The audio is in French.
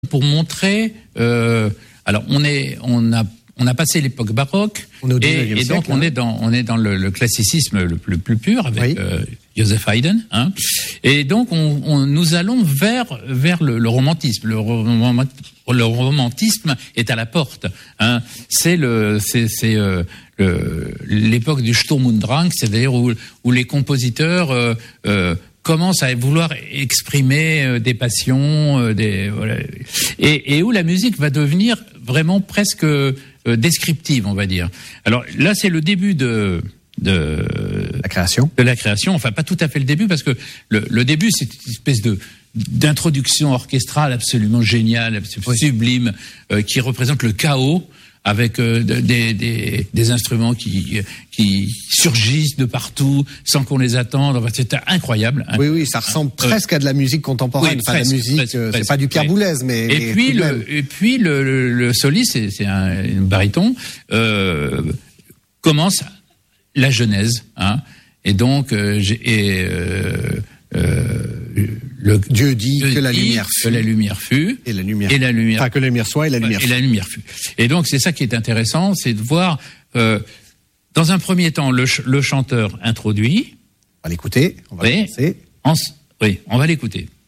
pour montrer. Alors on a passé l'époque baroque et donc on est dans le classicisme le plus pur avec Joseph Haydn, hein. Et donc nous allons vers le romantisme. Le romantisme est à la porte, hein. C'est l'époque du Sturm und Drang, c'est-à-dire où les compositeurs commence à vouloir exprimer des passions, voilà, et où la musique va devenir vraiment presque descriptive, on va dire. Alors là, c'est le début de la création. De la création, enfin pas tout à fait le début, parce que le début, c'est une espèce d'introduction orchestrale absolument géniale, absolument sublime, qui représente le chaos, avec des instruments qui surgissent de partout sans qu'on les attende. Enfin, c'est incroyable. Oui, ça ressemble presque à de la musique contemporaine. Oui, enfin, la musique, c'est pas du Pierre Boulez, mais et puis le soliste, c'est un baryton, commence la genèse, hein. Et donc Dieu dit que la lumière fut. Que la lumière fut. Et la lumière. Enfin, que la lumière soit et la lumière fut. Et la lumière fut. Et donc, c'est ça qui est intéressant, c'est de voir, dans un premier temps, le chanteur introduit. On va l'écouter. On va l'écouter. Oui, on va l'écouter.